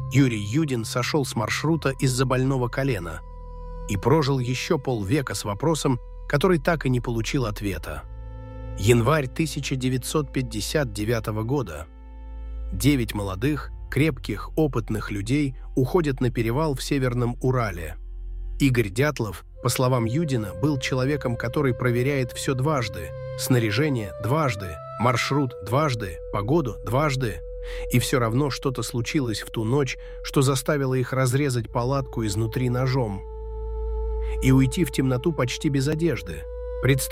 Юрий Юдин сошел с маршрута из-за больного колена и прожил еще полвека с вопросом, который так и не получил ответа. Январь 1959 года. 9 молодых, крепких, опытных людей уходят на перевал в Северном Урале. Игорь Дятлов, по словам Юдина, был человеком, который проверяет все дважды: снаряжение дважды, маршрут дважды, погоду дважды. И все равно что-то случилось в ту ночь, что заставило их разрезать палатку изнутри ножом и уйти в темноту почти без одежды.